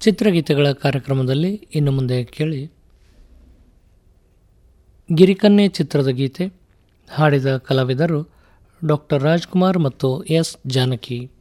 ಚಿತ್ರಗೀತೆಗಳ ಕಾರ್ಯಕ್ರಮದಲ್ಲಿ ಇನ್ನು ಮುಂದೆ ಕೇಳಿ ಗಿರಿಕನ್ಯೆ ಚಿತ್ರದ ಗೀತೆ. ಹಾಡಿದ ಕಲಾವಿದರು ಡಾಕ್ಟರ್ ರಾಜ್ಕುಮಾರ್ ಮತ್ತು ಎಸ್ ಜಾನಕಿ.